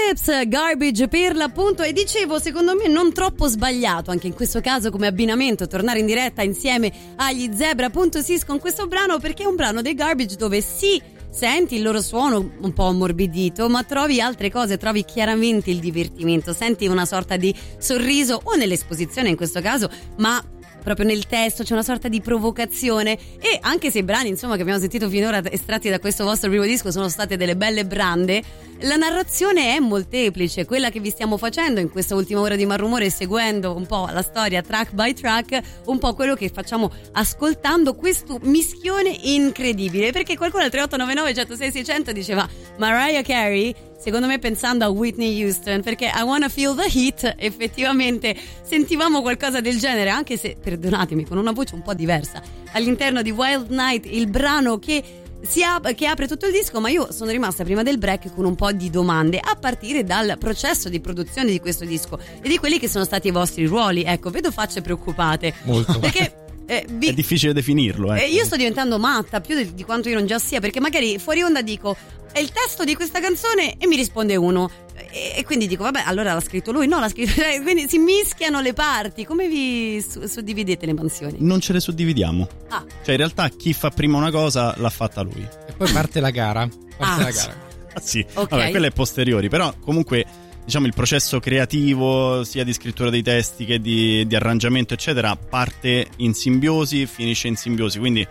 Lips, Garbage per l'appunto. E dicevo, secondo me non troppo sbagliato anche in questo caso come abbinamento tornare in diretta insieme agli Zebra.Sis con questo brano, perché è un brano dei Garbage dove sì, senti il loro suono un po' ammorbidito, ma trovi altre cose, trovi chiaramente il divertimento, senti una sorta di sorriso o nell'esposizione in questo caso, ma proprio nel testo c'è una sorta di provocazione. E anche se i brani insomma che abbiamo sentito finora estratti da questo vostro primo disco sono state delle belle brande, la narrazione è molteplice, quella che vi stiamo facendo in questa ultima ora di Malrumore, seguendo un po' la storia track by track, un po' quello che facciamo ascoltando questo mischione incredibile, perché qualcuno al 3899 106 600 diceva Mariah Carey, secondo me pensando a Whitney Houston, perché I Wanna Feel the Heat effettivamente sentivamo qualcosa del genere, anche se, perdonatemi, con una voce un po' diversa all'interno di Wild Night, il brano che apre tutto il disco. Ma io sono rimasta prima del break con un po' di domande a partire dal processo di produzione di questo disco e di quelli che sono stati i vostri ruoli. Ecco, vedo facce preoccupate molto, perché è difficile definirlo. Io sto diventando matta più di quanto io non già sia, perché magari fuori onda dico è il testo di questa canzone e mi risponde uno e quindi dico vabbè, allora l'ha scritto lui, no l'ha scritto lei, quindi si mischiano le parti. Come vi suddividete le mansioni? Non ce le suddividiamo, cioè in realtà chi fa prima una cosa l'ha fatta lui e poi parte la gara. Sì, okay. Vabbè, quelle è posteriori, però comunque diciamo il processo creativo sia di scrittura dei testi che di arrangiamento eccetera parte in simbiosi, finisce in simbiosi, quindi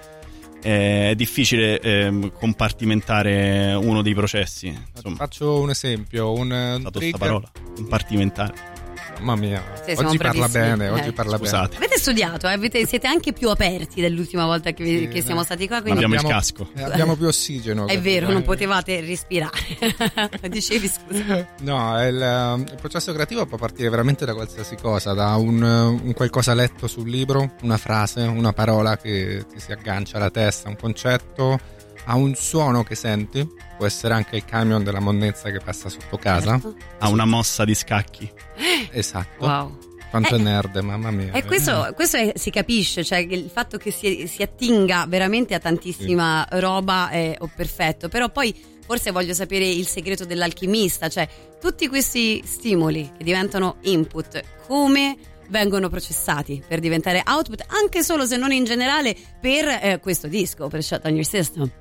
è difficile compartimentare uno dei processi. Insomma. Faccio un esempio, questa parola, compartimentare. Mamma mia, sì, oggi parla bene, oggi parla Scusate. Avete studiato, siete anche più aperti dell'ultima volta che siamo stati qua, quindi abbiamo il casco. Abbiamo più ossigeno. È vero, non potevate respirare. Dicevi, scusa. No, il processo creativo può partire veramente da qualsiasi cosa, da un qualcosa letto sul libro, una frase, una parola che ti si aggancia alla testa, un concetto, a un suono che senti, può essere anche il camion della monnezza che passa sotto casa, certo. A una mossa di scacchi. Esatto. Wow. Quanto è nerd, mamma mia. E questo si capisce, cioè il fatto che si attinga veramente a tantissima roba è perfetto, però poi forse voglio sapere il segreto dell'alchimista, cioè tutti questi stimoli che diventano input, come vengono processati per diventare output, anche solo se non in generale per questo disco, per Shut On Your System.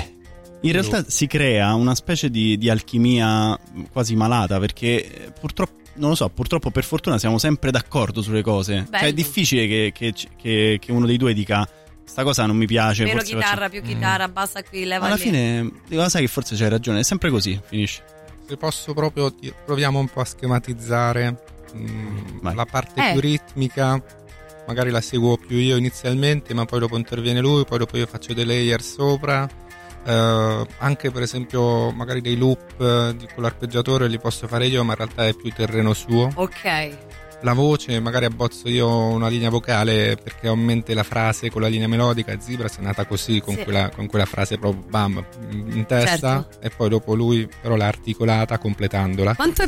In realtà si crea una specie di alchimia quasi malata, perché purtroppo, non lo so, purtroppo per fortuna siamo sempre d'accordo sulle cose. Cioè è difficile che uno dei due dica sta cosa non mi piace. Meno chitarra, più chitarra, bassa qui, leva alla lì. fine dico, sai che forse c'hai ragione, è sempre così, finisce. Se posso proprio, proviamo un po' a schematizzare la parte più ritmica. Magari la seguo più io inizialmente, ma poi dopo interviene lui, poi dopo io faccio dei layer sopra. Anche per esempio magari dei loop con l'arpeggiatore li posso fare io, ma in realtà è più terreno suo. Ok. La voce magari abbozzo io una linea vocale perché ho in mente la frase con la linea melodica. Zebras è nata così, con quella frase proprio bam in testa, certo. E poi dopo lui però l'ha articolata completandola. Quanto è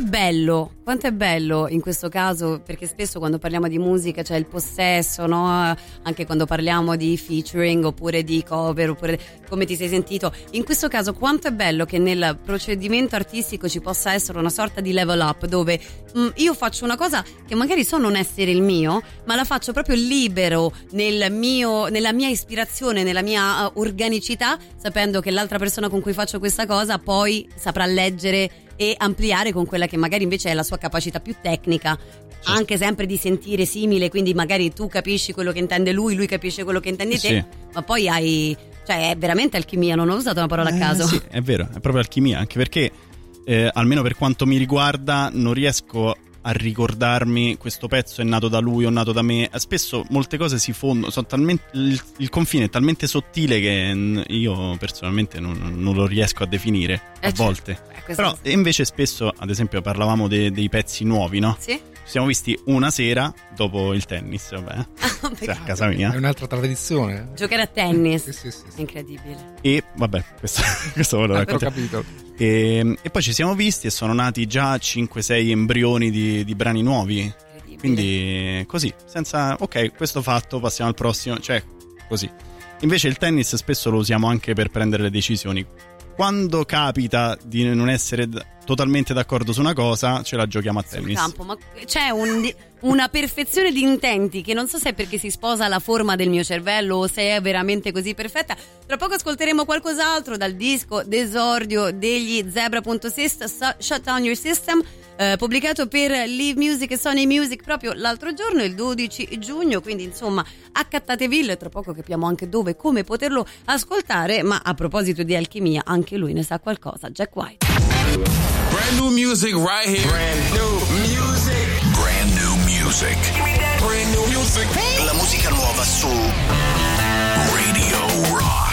bello in questo caso, perché spesso quando parliamo di musica c'è il possesso, no? Anche quando parliamo di featuring oppure di cover oppure come ti sei sentito. In questo caso quanto è bello che nel procedimento artistico ci possa essere una sorta di level up dove io faccio una cosa che magari so non essere il mio, ma la faccio proprio libero nella mia ispirazione, nella mia organicità, sapendo che l'altra persona con cui faccio questa cosa poi saprà leggere e ampliare con quella che magari invece è la sua capacità più tecnica, certo. Anche sempre di sentire simile, quindi magari tu capisci quello che intende lui capisce quello che intendi te, sì. Ma poi cioè è veramente alchimia, non ho usato una parola a caso. Sì, è vero, è proprio alchimia, anche perché almeno per quanto mi riguarda non riesco a ricordarmi questo pezzo è nato da lui o nato da me. Spesso molte cose si fondono, sono talmente, il confine è talmente sottile che io personalmente non lo riesco a definire a volte. Però invece spesso, ad esempio, parlavamo dei pezzi nuovi, no? Sì. Ci siamo visti una sera dopo il tennis, vabbè, cioè, a casa mia. È un'altra tradizione. Giocare a tennis, sì. Incredibile. E vabbè, questo ve lo racconto. Ho capito. E poi ci siamo visti e sono nati già 5-6 embrioni di brani nuovi. Quindi così, senza ok, questo fatto, passiamo al prossimo, cioè così. Invece il tennis spesso lo usiamo anche per prendere le decisioni. Quando capita di non essere totalmente d'accordo su una cosa, ce la giochiamo a tennis. Campo, ma c'è una perfezione di intenti che non so se è perché si sposa la forma del mio cervello o se è veramente così perfetta. Tra poco ascolteremo qualcos'altro dal disco d'esordio degli Zebra.Syst, Shut Down Your System, pubblicato per Live Music e Sony Music proprio l'altro giorno, il 12 giugno, quindi insomma accattatevi, tra poco capiamo anche dove e come poterlo ascoltare. Ma a proposito di alchimia, anche lui ne sa qualcosa, Jack White. Brand new music right here. Brand new music. Brand new music. Brand new music. La musica nuova su Radio Rock.